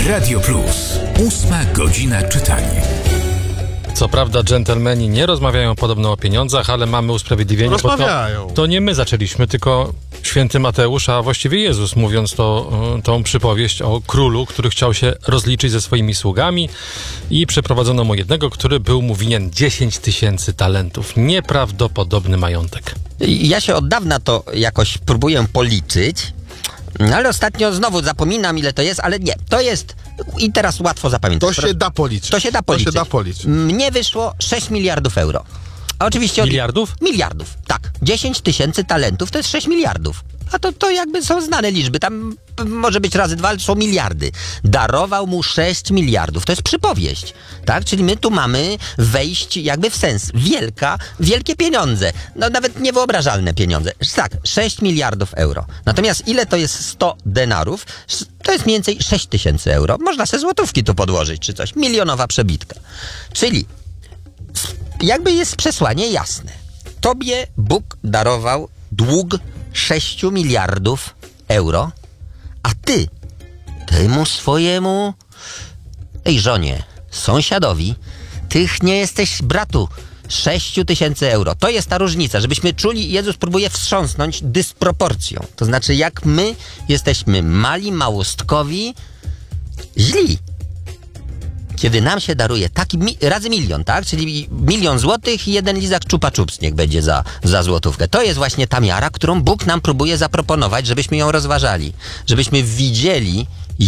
Radio Plus. 8 godzina czytania. Co prawda dżentelmeni nie rozmawiają podobno o pieniądzach, ale mamy usprawiedliwienie, Rozmawiają. bo to nie my zaczęliśmy, tylko święty Mateusz, a właściwie Jezus, mówiąc tą przypowieść o królu, który chciał się rozliczyć ze swoimi sługami i przeprowadzono mu jednego, który był mu winien 10 000 talentów. Nieprawdopodobny majątek. Ja się od dawna to jakoś próbuję policzyć, ale ostatnio znowu zapominam, ile to jest, ale nie, to jest i teraz łatwo zapamiętać. To się da policzyć. To się da policzyć. Mnie wyszło 6 miliardów euro. A oczywiście Miliardów? Miliardów, tak. 10 000 talentów to jest 6 miliardów. A to jakby są znane liczby. Tam może być razy 2, ale są miliardy. Darował mu 6 miliardów. To jest przypowieść, tak? Czyli my tu mamy wejść jakby w sens. Wielkie pieniądze. No nawet niewyobrażalne pieniądze. Tak, 6 miliardów euro. Natomiast ile to jest 100 denarów? To jest mniej więcej 6 000 euro. Można sobie złotówki tu podłożyć, czy coś. Milionowa przebitka. Czyli jakby jest przesłanie jasne. Tobie Bóg darował dług 6 miliardów euro, a ty temu swojemu żonie, sąsiadowi, tych nie jesteś bratu 6 000 euro. To jest ta różnica, żebyśmy czuli, Jezus próbuje wstrząsnąć dysproporcją. To znaczy, jak my jesteśmy mali, małostkowi, źli. Kiedy nam się daruje taki razy milion, tak? Czyli 1 000 000 złotych i jeden lizak Chupa Chups niech będzie za złotówkę. To jest właśnie ta miara, którą Bóg nam próbuje zaproponować, żebyśmy ją rozważali. Żebyśmy widzieli,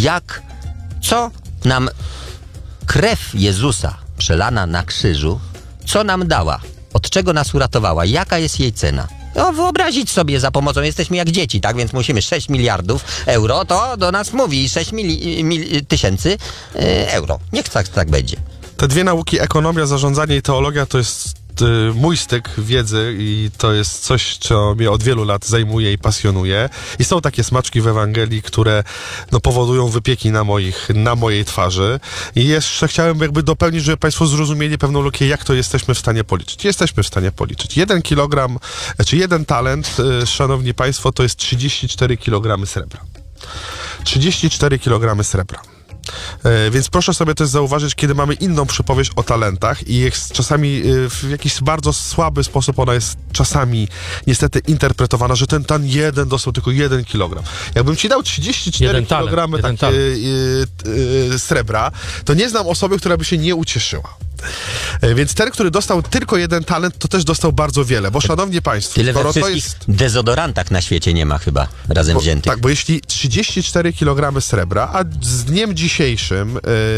co nam krew Jezusa przelana na krzyżu, co nam dała, od czego nas uratowała, jaka jest jej cena. No, wyobrazić sobie za pomocą, jesteśmy jak dzieci, tak? Więc musimy 6 miliardów euro, to do nas mówi 6 tysięcy euro. Niech tak będzie. Te dwie nauki, ekonomia, zarządzanie i teologia, to jest mój styk wiedzy i to jest coś, co mnie od wielu lat zajmuje i pasjonuje. I są takie smaczki w Ewangelii, które powodują wypieki na mojej twarzy. I jeszcze chciałem jakby dopełnić, żeby Państwo zrozumieli pewną lukę, jak to jesteśmy w stanie policzyć. Jesteśmy w stanie policzyć. 1 kilogram, czy 1 talent, szanowni Państwo, to jest 34 kg srebra. 34 kg srebra. Więc proszę sobie też zauważyć, kiedy mamy inną przypowieść o talentach i jest czasami w jakiś bardzo słaby sposób ona jest czasami niestety interpretowana, że ten jeden dostał tylko 1 kilogram. Jakbym ci dał 34 kg srebra, to nie znam osoby, która by się nie ucieszyła. Więc ten, który dostał tylko 1 talent, to też dostał bardzo wiele, bo szanowni Państwo, tyle we wszystkich dezodorantach na świecie nie ma chyba razem wziętych. Tak, bo jeśli 34 kg srebra, a z dniem dzisiejszym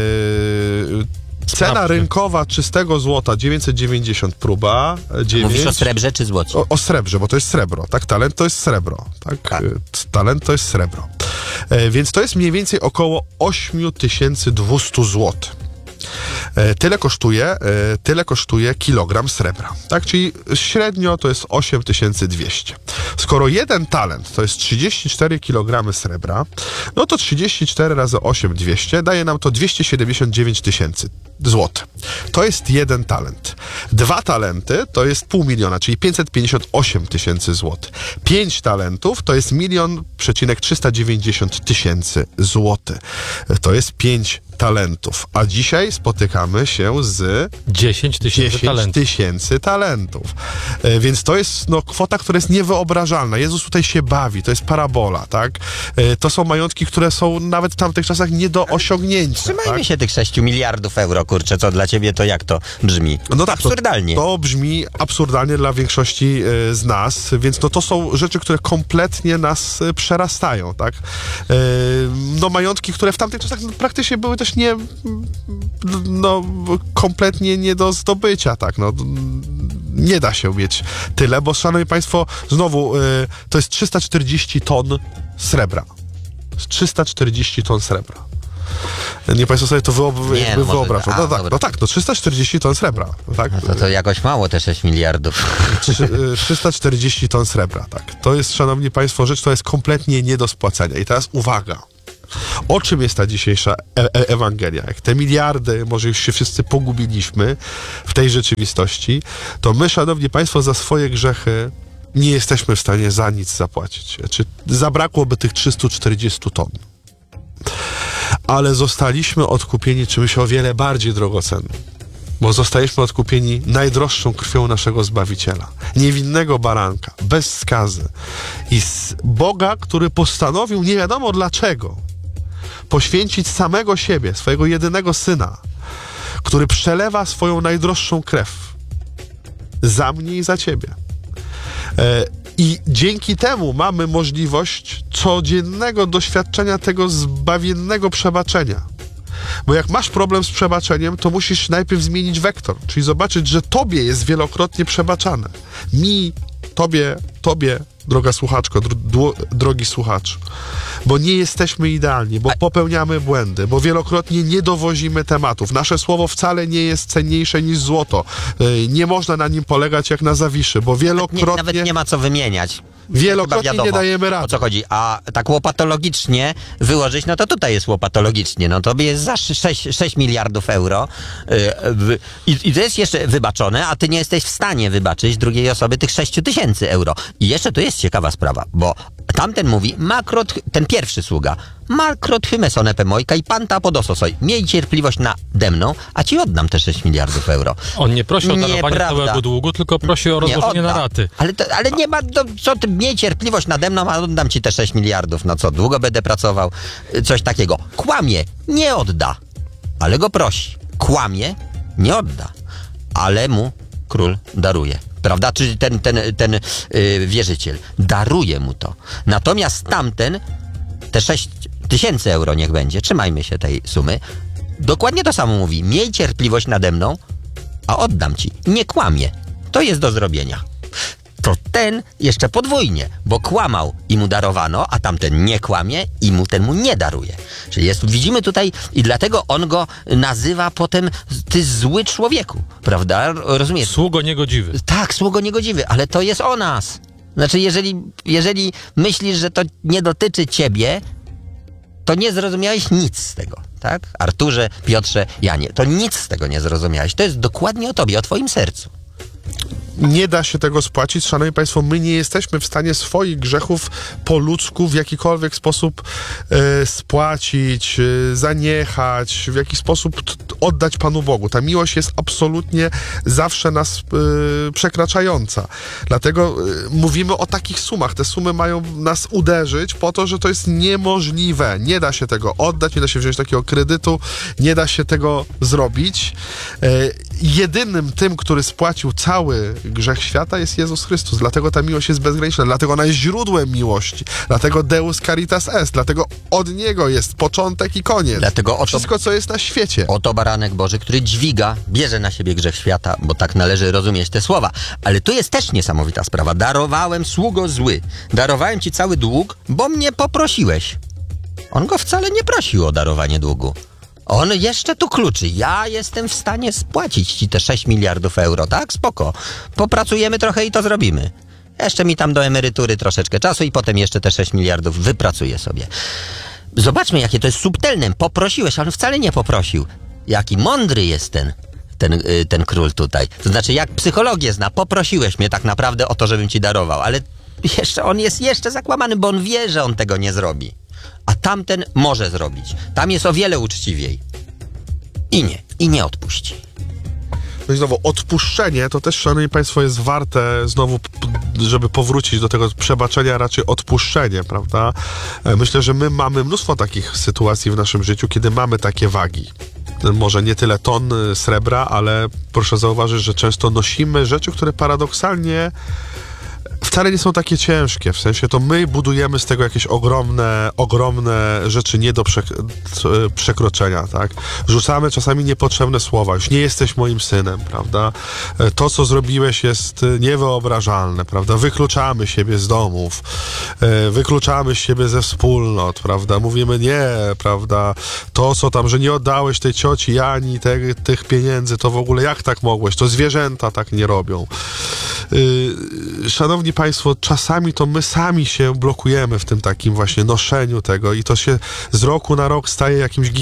cena rynkowa czystego złota 990 próba. 9. Mówisz o srebrze czy złocie? O srebrze, bo to jest srebro, tak? Talent to jest srebro, tak? Talent to jest srebro. Więc to jest mniej więcej około 8200 zł. Tyle kosztuje kilogram srebra, tak? Czyli średnio to jest 8200. Skoro 1 talent to jest 34 kg srebra, no to 34 razy 8200 daje nam to 279 000 złotych. To jest 1 talent. 2 talenty to jest 500 000, czyli 558 000 złotych. 5 talentów to jest 1 390 000 złotych. To jest 5 talentów. A dzisiaj spotykamy się z 10 000 talentów. Więc to jest kwota, która jest niewyobrażalna. Jezus tutaj się bawi. To jest parabola, tak? To są majątki, które są nawet w tamtych czasach nie do osiągnięcia. Trzymajmy się tych 6 miliardów euro, kurczę, co dla ciebie to jak to brzmi? No tak, absurdalnie. To brzmi absurdalnie dla większości z nas, więc to są rzeczy, które kompletnie nas przerastają, tak? Majątki, które w tamtych czasach praktycznie były też kompletnie nie do zdobycia, tak? Nie da się mieć tyle, bo szanowni Państwo, znowu to jest 340 ton srebra. 340 ton srebra. Nie Państwo sobie to wyobrażą. No tak, 340 ton srebra. Tak? No to jakoś mało te 6 miliardów. 340 ton srebra, tak. To jest, szanowni Państwo, rzecz, to jest kompletnie nie do spłacenia. I teraz uwaga. O czym jest ta dzisiejsza Ewangelia? Jak te miliardy, może już się wszyscy pogubiliśmy w tej rzeczywistości, to my, szanowni Państwo, za swoje grzechy nie jesteśmy w stanie za nic zapłacić. Zabrakłoby tych 340 ton. ale zostaliśmy odkupieni czymś o wiele bardziej drogocennym. Bo zostaliśmy odkupieni najdroższą krwią naszego Zbawiciela. Niewinnego baranka, bez skazy. I z Boga, który postanowił nie wiadomo dlaczego poświęcić samego siebie, swojego jedynego Syna, który przelewa swoją najdroższą krew za mnie i za ciebie. I dzięki temu mamy możliwość codziennego doświadczenia tego zbawiennego przebaczenia. Bo jak masz problem z przebaczeniem, to musisz najpierw zmienić wektor, czyli zobaczyć, że tobie jest wielokrotnie przebaczane. Mi, tobie, droga słuchaczko, drogi słuchacz. Bo nie jesteśmy idealni, bo popełniamy błędy, bo wielokrotnie nie dowozimy tematów. Nasze słowo wcale nie jest cenniejsze niż złoto. Nie można na nim polegać jak na Zawiszy, bo wielokrotnie... Nawet nie ma co wymieniać. Wielokrotnie wiadomo, nie dajemy rady. O co chodzi? A tak łopatologicznie wyłożyć, no to tutaj jest łopatologicznie. No to jest za 6 miliardów euro i to jest jeszcze wybaczone, a ty nie jesteś w stanie wybaczyć drugiej osoby tych 6 000 euro. I jeszcze tu jest ciekawa sprawa, bo tamten mówi, ten pierwszy sługa, makrot hymesone pemojka i panta podososoj. Miej cierpliwość nade mną, a ci oddam te 6 miliardów euro. On nie prosi o darowanie Nieprawda. całego długu, tylko prosi o rozłożenie na raty. Ale nie ma, co ty, miej cierpliwość nade mną, a oddam ci te 6 miliardów. No co, długo będę pracował? Coś takiego. Kłamie, nie odda, ale go prosi. Kłamie, nie odda, ale mu król daruje. Prawda? Czyli ten wierzyciel daruje mu to. Natomiast tamten, te 6 000 euro niech będzie, trzymajmy się tej sumy, dokładnie to samo mówi. Miej cierpliwość nade mną, a oddam ci. Nie kłamie. To jest do zrobienia. To ten jeszcze podwójnie, bo kłamał i mu darowano, a tamten nie kłamie i ten mu nie daruje. Czyli widzimy tutaj i dlatego on go nazywa potem ty zły człowieku, prawda? Rozumiesz? Sługo niegodziwy. Tak, sługo niegodziwy, ale to jest o nas. Znaczy, jeżeli myślisz, że to nie dotyczy ciebie, to nie zrozumiałeś nic z tego, tak? Arturze, Piotrze, Janie, to nic z tego nie zrozumiałeś. To jest dokładnie o tobie, o twoim sercu. Nie da się tego spłacić. Szanowni Państwo, my nie jesteśmy w stanie swoich grzechów po ludzku w jakikolwiek sposób spłacić, zaniechać, w jakiś sposób oddać Panu Bogu. Ta miłość jest absolutnie zawsze nas przekraczająca. Dlatego mówimy o takich sumach. Te sumy mają nas uderzyć po to, że to jest niemożliwe. Nie da się tego oddać, nie da się wziąć takiego kredytu, nie da się tego zrobić. Jedynym tym, który spłacił cały grzech świata, jest Jezus Chrystus. Dlatego ta miłość jest bezgraniczna, dlatego ona jest źródłem miłości, dlatego Deus Caritas Est, dlatego od Niego jest początek i koniec. Dlatego wszystko, co jest na świecie. Oto baranek Boży, który bierze na siebie grzech świata, bo tak należy rozumieć te słowa. Ale tu jest też niesamowita sprawa. Darowałem, sługo zły. Darowałem ci cały dług, bo mnie poprosiłeś. On go wcale nie prosił o darowanie długu. On jeszcze tu kluczy. Ja jestem w stanie spłacić ci te 6 miliardów euro, tak? Spoko. Popracujemy trochę i to zrobimy. Jeszcze mi tam do emerytury troszeczkę czasu i potem jeszcze te 6 miliardów wypracuję sobie. Zobaczmy, jakie to jest subtelne. Poprosiłeś, ale on wcale nie poprosił. Jaki mądry jest ten król tutaj. To znaczy, jak psychologię zna, poprosiłeś mnie tak naprawdę o to, żebym ci darował, ale on jest jeszcze zakłamany, bo on wie, że on tego nie zrobi. A tamten może zrobić. Tam jest o wiele uczciwiej. I nie odpuści. No i znowu, odpuszczenie to też, szanowni Państwo, jest warte znowu, żeby powrócić do tego przebaczenia, raczej odpuszczenie, prawda? Myślę, że my mamy mnóstwo takich sytuacji w naszym życiu, kiedy mamy takie wagi. Może nie tyle ton srebra, ale proszę zauważyć, że często nosimy rzeczy, które paradoksalnie wcale nie są takie ciężkie, w sensie to my budujemy z tego jakieś ogromne rzeczy nie do przekroczenia, tak? Rzucamy czasami niepotrzebne słowa, już nie jesteś moim synem, prawda? To, co zrobiłeś, jest niewyobrażalne, prawda? Wykluczamy siebie z domów, wykluczamy siebie ze wspólnot, prawda? Mówimy nie, prawda? To, co tam, że nie oddałeś tej cioci Jani tych pieniędzy, to w ogóle jak tak mogłeś? To zwierzęta tak nie robią. Szanowni Państwo, czasami to my sami się blokujemy w tym takim właśnie noszeniu tego i to się z roku na rok staje jakimś